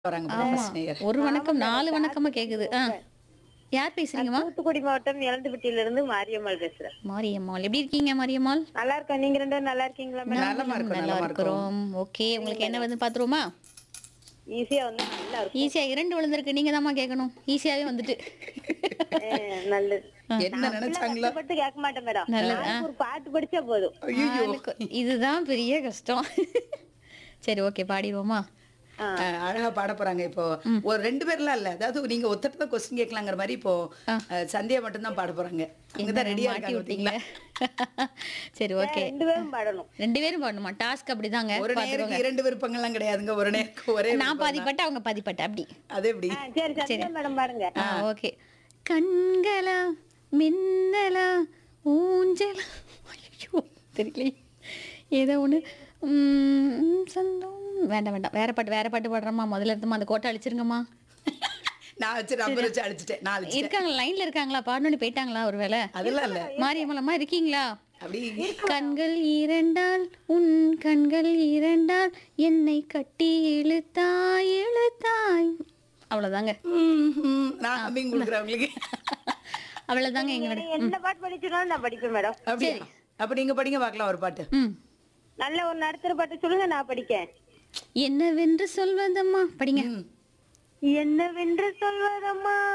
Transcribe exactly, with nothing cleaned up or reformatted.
வராங்க பாருங்க ஆமா. ஃபர்ஸ்ட் நேயர். ஒரு வணக்கம் ஆமா நாலு மேடம். வணக்கமா கேக்குது. ஆ. யார் நான் பேசுறீங்கம்மா? தூத்துக்குடி மாவட்டம் எலந்துப்பட்டியில இருந்து மாரியம்மாள் பேசுறேன். மாரியம்மாள். எப்படி இருக்கீங்க மாரியம்மாள்? நல்லா இருக்கேன். நீங்க ரெண்டு பேரும் நல்லா இருக்கீங்களா மேடம்? நலமா நாங்களும் இருக்கோம், நல்லா நலமா இருக்கோம். இருக்கிறோம். ஓகே. உங்களுக்கு என்ன வந்து பாத்துருவோமா? ஈஸியா வந்து நல்லா இருக்கும். ஈஸியா இரண்டு விழுந்திருக்கு. நீங்க தாம்மா கேட்கணும். ஈஸியாவே வந்துட்டு. ஏ, நல்லது. என்ன நான் அப்படிலாம் நினைச்சாங்களோ? கஷ்டப்பட்டு கேட்க மாட்டேன் மேடம். நல்லது. ஆ. நாளைக்கு ஒரு பாட்டு படிச்சா போதும். ஐயோ. ஆளுக்கு இதுதான் பெரிய கஷ்டம். சரி ஓகே பாடிடுவோமா? ஆ. அழகா பாட போறாங்க இப்போ. ஒரு ரெண்டு பேர்லாம் இல்ல. அதாவது நீங்க ஒத்தட்ட தான் கொஸ்டின் கேட்கலாங்கிற மாதிரி இப்போ அஹ், சந்தியா மட்டும் தான் பாட போறாங்க. அவங்க தான் என்ன ரெடியா மாட்டி இருக்காங்க விட்டீங்க. பாத்தீங்களா? சரி ஓகே. ரெண்டு பேரும் பாடணும். ரெண்டு பேரும் பாடணுமா? டாஸ்க் அப்படிதாங்க. ஒரு நேருக்கு இரண்டு விருப்பங்கள்லாம் கிடையாதுங்க. ஒரு நேருக்கு ஒரே நான் விருப்பம் தான். பாதிப்பட்ட அவங்க பாதிப்பட்ட அப்படி. அது எப்படி? ஆ, சரி சந்தியா மேடம் பாடுங்க. ஆ ஓகே. கண்களா மின்னலா ஊஞ்சலா ஐயோ தெரியல ஏதோ ஒன்று சந்தோம் வேண்டாம் வேண்டாம் வேற பாட்டு வேற பாட்டு பாடுறோமா முதல்ல இருந்துமா அந்த கோட்டை அழிச்சிருங்கம்மா. நான் வச்சு நம்பர் வச்சு அடிச்சிட்டேன். நான் அடிச்சிட்டேன். இருக்காங்களா லைன்ல இருக்காங்களா பாடணும்னு போயிட்டாங்களா ஒருவேளை? அதெல்லாம் இல்ல. மாரியம்மலம்மா இருக்கீங்களா? அப்படி கண்கள் இரண்டால் உன் கண்கள் இரண்டால் என்னை கட்டி இழுத்தாய் இழுத்தாய் அவ்வளவுதாங்க. ம், ம், நான் ஹம்மிங் கொடுக்குறேன் உங்களுக்கு. அவ்வளவுதாங்க எங்களோட. நீங்க என்ன பாட்டு படிச்சுனாலும் நான் படிப்பேன் மேடம். அப்படியா? அப்ப நீங்க படிங்க பார்க்கலாம் ஒரு பாட்டு. ம் நல்ல ஒரு நடுத்தர பாட்டு சொல்லுங்க, நான் படிக்கேன். என்னவென்று சொல்வதம்மா படிங்க. ம். என்னவென்று சொல்வதம்மா